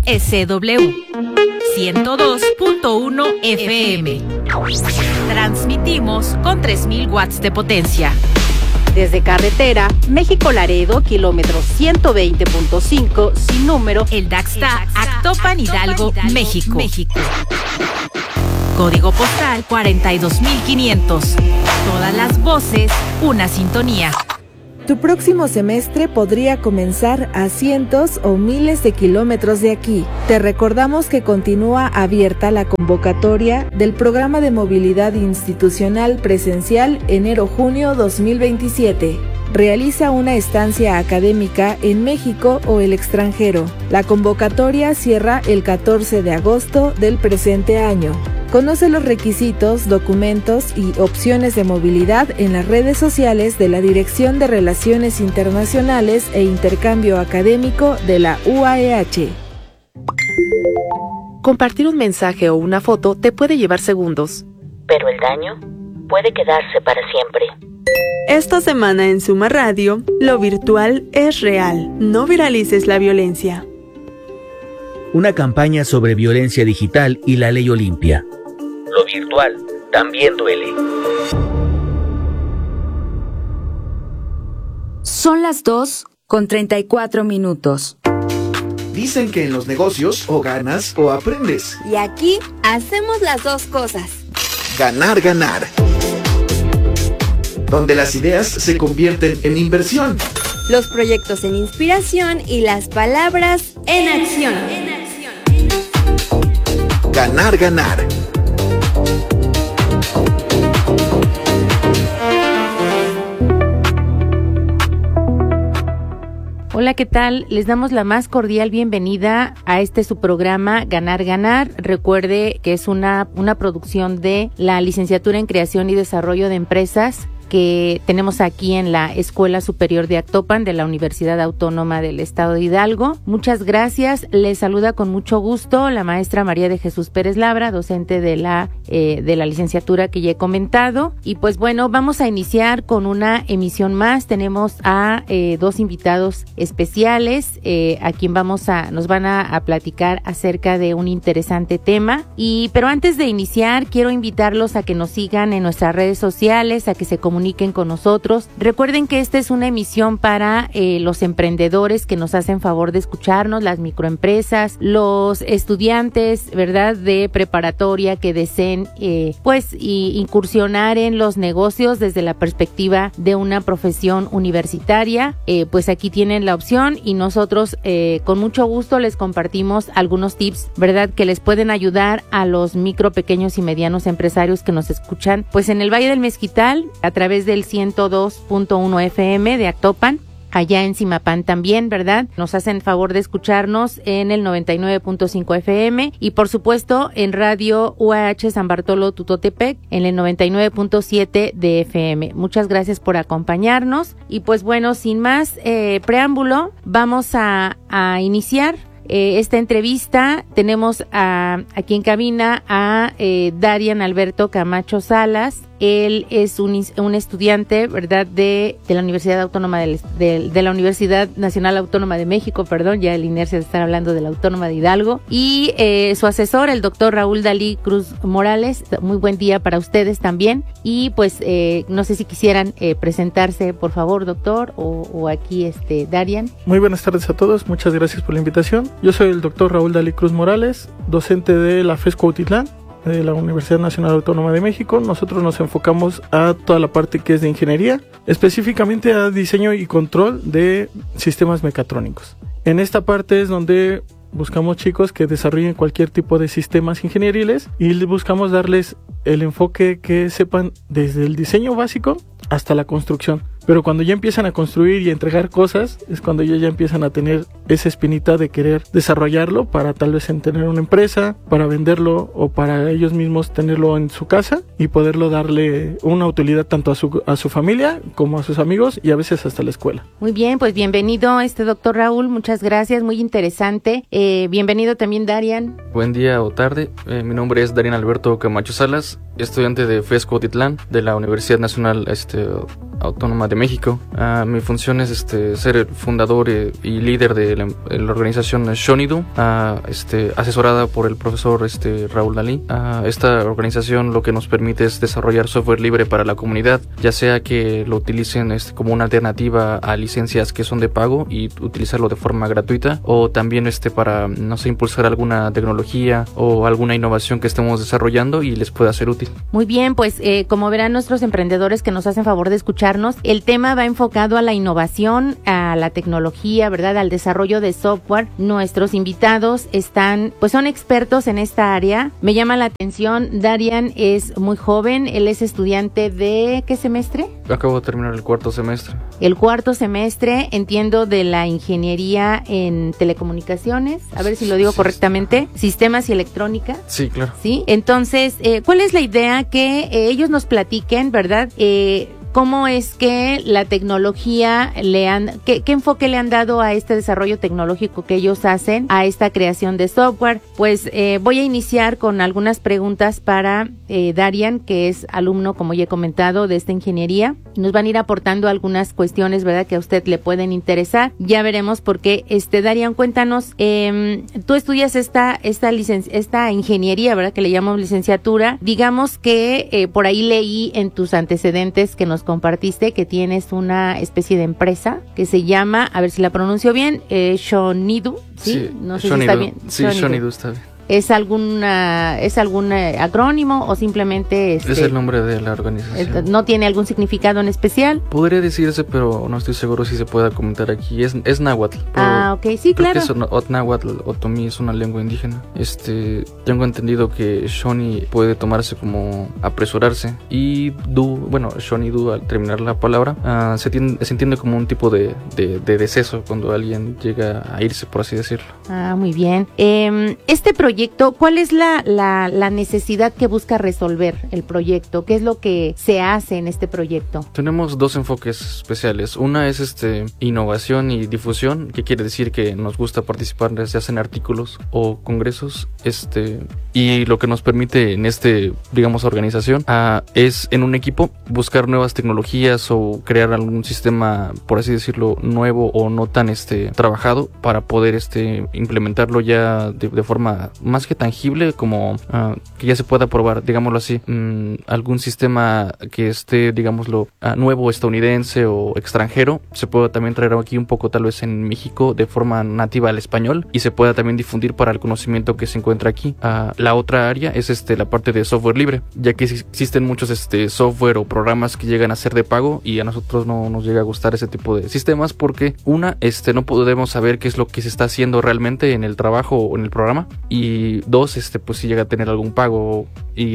XEW 102.1 FM. Transmitimos con 3000 watts de potencia. Desde carretera, México-Laredo, kilómetro 120.5, sin número, El Daxta, Actopan, Hidalgo, México. Código postal 42500. Todas las voces, una sintonía. Tu próximo semestre podría comenzar a cientos o miles de kilómetros de aquí. Te recordamos que continúa abierta la convocatoria del Programa de Movilidad Institucional Presencial enero-junio 2027. Realiza una estancia académica en México o el extranjero. La convocatoria cierra el 14 de agosto del presente año. Conoce los requisitos, documentos y opciones de movilidad en las redes sociales de la Dirección de Relaciones Internacionales e Intercambio Académico de la UAEH. Compartir un mensaje o una foto te puede llevar segundos, pero el daño puede quedarse para siempre. Esta semana en Suma Radio, lo virtual es real. No viralices la violencia. Una campaña sobre violencia digital y la ley Olimpia. Lo virtual también duele. Son las 2:34. Dicen que en los negocios o ganas o aprendes. Y aquí hacemos las dos cosas. Ganar, ganar. Donde las ideas se convierten en inversión. Los proyectos en inspiración y las palabras en acción. Ganar, ganar. Hola, ¿qué tal? Les damos la más cordial bienvenida a su programa Ganar, Ganar. Recuerde que es una producción de la Licenciatura en Creación y Desarrollo de Empresas que tenemos aquí en la Escuela Superior de Actopan de la Universidad Autónoma del Estado de Hidalgo. Muchas gracias. Les saluda con mucho gusto la maestra María de Jesús Pérez Labra, docente de la licenciatura que ya he comentado. Y pues bueno, vamos a iniciar con una emisión más. Tenemos a dos invitados especiales a quien nos van a platicar acerca de un interesante tema. Pero antes de iniciar, quiero invitarlos a que nos sigan en nuestras redes sociales, a que se comuniquen con nosotros. Recuerden que esta es una emisión para los emprendedores que nos hacen favor de escucharnos, las microempresas, los estudiantes, ¿verdad?, de preparatoria que deseen incursionar en los negocios desde la perspectiva de una profesión universitaria. Pues aquí tienen la opción y nosotros con mucho gusto les compartimos algunos tips, ¿verdad?, que les pueden ayudar a los micro, pequeños y medianos empresarios que nos escuchan pues en el Valle del Mezquital a través del 102.1 FM de Actopan, allá en Zimapán también, ¿verdad? Nos hacen favor de escucharnos en el 99.5 FM y por supuesto en Radio UAH San Bartolo Tutotepec en el 99.7 de FM. Muchas gracias por acompañarnos y pues bueno, sin más preámbulo, vamos a iniciar esta entrevista. Tenemos aquí en cabina a Darian Alberto Camacho Salas. Él es un estudiante, ¿verdad?, de la Universidad Autónoma de la Universidad Nacional Autónoma de México, ya la inercia de estar hablando de la Autónoma de Hidalgo, y su asesor, el doctor Raúl Dalí Cruz Morales. Muy buen día para ustedes también, y pues no sé si quisieran presentarse, por favor, doctor, o aquí Darian. Muy buenas tardes a todos, muchas gracias por la invitación. Yo soy el doctor Raúl Dalí Cruz Morales, docente de la FES Cuautitlán, de la Universidad Nacional Autónoma de México. Nosotros nos enfocamos a toda la parte que es de ingeniería, específicamente a diseño y control de sistemas mecatrónicos. En esta parte es donde buscamos chicos que desarrollen cualquier tipo de sistemas ingenieriles y buscamos darles el enfoque que sepan desde el diseño básico hasta la construcción. Pero cuando ya empiezan a construir y a entregar cosas, es cuando ellos ya empiezan a tener esa espinita de querer desarrollarlo para tal vez tener una empresa, para venderlo o para ellos mismos tenerlo en su casa y poderlo darle una utilidad tanto a su familia como a sus amigos y a veces hasta la escuela. Muy bien, pues bienvenido doctor Raúl, muchas gracias, muy interesante. Bienvenido también Darian. Buen día o tarde, mi nombre es Darian Alberto Camacho Salas, estudiante de FES Cuautitlán, de la Universidad Nacional Autónoma de México. Mi función es ser el fundador y líder de la organización Shonidu, asesorada por el profesor Raúl Dalí. Esta organización lo que nos permite es desarrollar software libre para la comunidad, ya sea que lo utilicen como una alternativa a licencias que son de pago y utilizarlo de forma gratuita, o también para, no sé, impulsar alguna tecnología o alguna innovación que estemos desarrollando y les pueda ser útil. Muy bien, pues como verán nuestros emprendedores que nos hacen favor de escucharnos, el tema va enfocado a la innovación, a la tecnología, ¿verdad? Al desarrollo de software. Nuestros invitados son expertos en esta área. Me llama la atención, Darian es muy joven, él es estudiante de ¿qué semestre? Acabo de terminar el cuarto semestre. El cuarto semestre, entiendo, de la ingeniería en telecomunicaciones, a ver si lo digo correctamente, sistemas y electrónica. Sí, claro. Sí, entonces, ¿cuál es la idea? Que ellos nos platiquen, ¿verdad? ¿Cómo es que la tecnología qué enfoque le han dado a este desarrollo tecnológico que ellos hacen, a esta creación de software? Pues voy a iniciar con algunas preguntas para Darian, que es alumno, como ya he comentado, de esta ingeniería. Nos van a ir aportando algunas cuestiones, ¿verdad?, que a usted le pueden interesar. Ya veremos por qué. Darian, cuéntanos, tú estudias esta ingeniería, ¿verdad?, que le llamamos licenciatura. Digamos que por ahí leí en tus antecedentes que nos compartiste que tienes una especie de empresa que se llama, a ver si la pronuncio bien, Shonidu, ¿sí? Sí, no sé Shonidu, si está bien. Sí, Shonidu está bien. ¿Es algún acrónimo o simplemente es el nombre de la organización? ¿No tiene algún significado en especial? Podría decirse, pero no estoy seguro si se pueda comentar aquí. Es náhuatl. Ok, sí, claro. Es náhuatl, otomí, es una lengua indígena. Tengo entendido que Shoni puede tomarse como apresurarse, y Shonidu, al terminar la palabra, se entiende como un tipo de deceso cuando alguien llega a irse, por así decirlo. Muy bien. Este proyecto, ¿cuál es la necesidad que busca resolver el proyecto? ¿Qué es lo que se hace en este proyecto? Tenemos dos enfoques especiales. Una es innovación y difusión, que quiere decir que nos gusta participar, ya sea en artículos o congresos, y lo que nos permite en digamos, organización, es en un equipo buscar nuevas tecnologías o crear algún sistema, por así decirlo, nuevo o no tan trabajado, para poder implementarlo ya de forma más que tangible, como que ya se pueda probar, digámoslo así. Algún sistema que esté, digámoslo, nuevo, estadounidense o extranjero, se pueda también traer aquí un poco, tal vez en México, de forma nativa al español, y se pueda también difundir para el conocimiento que se encuentra aquí. La otra área es la parte de software libre, ya que existen muchos software o programas que llegan a ser de pago, y a nosotros no nos llega a gustar ese tipo de sistemas, porque no podemos saber qué es lo que se está haciendo realmente en el trabajo o en el programa, y dos, pues si llega a tener algún pago, y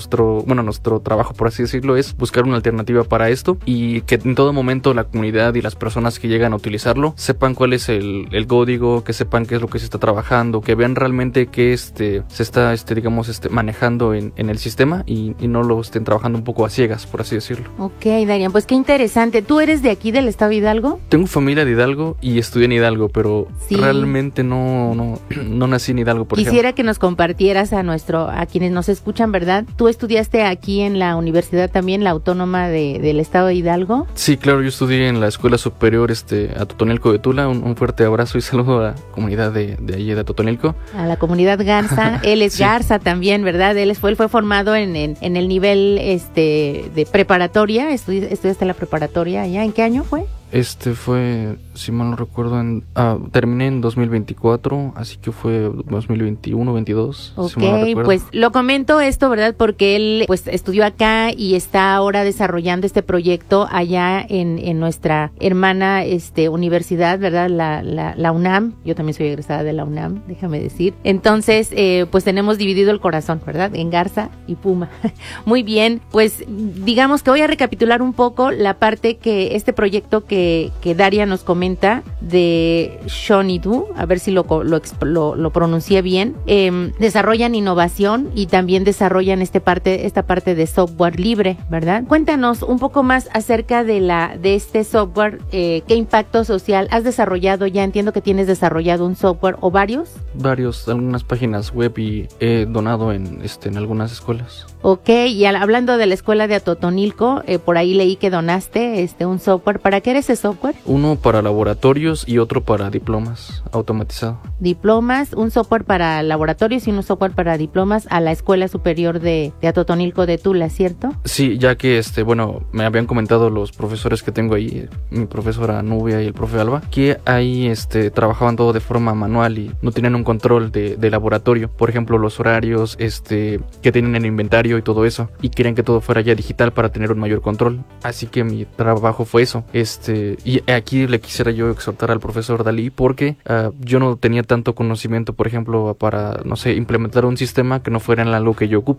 nuestro trabajo, por así decirlo, es buscar una alternativa para esto, y que en todo momento la comunidad y las personas que llegan a utilizarlo sepan cuál es el código, que sepan qué es lo que se está trabajando, que vean realmente qué se está manejando en el sistema, y no lo estén trabajando un poco a ciegas, por así decirlo. Ok, Darian, pues qué interesante. ¿Tú eres de aquí, del estado de Hidalgo? Tengo familia de Hidalgo y estudié en Hidalgo, pero realmente no nací en Hidalgo, por ejemplo. Quisiera que nos compartieras a quienes nos escuchan, ¿verdad? ¿Tú estudiaste aquí en la universidad también, la Autónoma del estado de Hidalgo? Sí, claro, yo estudié en la Escuela Superior Atotonilco de Tula. Un fuerte abrazo y saludo a la comunidad de allí de Atotonilco. A la comunidad Garza. Él es Garza también, ¿verdad? Él fue formado en el nivel de preparatoria. ¿Estudiaste la preparatoria allá? ¿En qué año fue? Fue, si mal no recuerdo, terminé en 2024, así que fue 2021-22. Ok, si mal no recuerdo. Pues lo comento esto, ¿verdad? Porque él pues estudió acá y está ahora desarrollando este proyecto allá en nuestra hermana universidad, ¿verdad? La UNAM. Yo también soy egresada de la UNAM, déjame decir. Entonces, pues tenemos dividido el corazón, ¿verdad? En Garza y Puma. Muy bien, pues digamos que voy a recapitular un poco la parte que este proyecto que que Daria nos comenta de Shonidu, a ver si lo pronuncié bien, desarrollan innovación y también desarrollan esta parte de software libre, ¿verdad? Cuéntanos un poco más acerca de este software, qué impacto social has desarrollado. Ya entiendo que tienes desarrollado un software o varios. Algunas páginas web y he donado en algunas escuelas. Ok, y hablando de la escuela de Atotonilco, por ahí leí que donaste un software. ¿Para qué era ese software? Uno para laboratorios y otro para diplomas, automatizado. Diplomas, un software para laboratorios y un software para diplomas a la Escuela Superior de Atotonilco de Tula, ¿cierto? Sí, ya que me habían comentado los profesores que tengo ahí, mi profesora Nubia y el profe Alba, que ahí trabajaban todo de forma manual y no tenían un control de laboratorio. Por ejemplo, los horarios que tienen en inventario y todo eso, y querían que todo fuera ya digital para tener un mayor control. Así que mi trabajo fue eso. Y aquí le quisiera yo exhortar al profesor Dalí porque yo no tenía tanto conocimiento, por ejemplo, para, no sé, implementar un sistema que no fuera en algo que yo ocupe.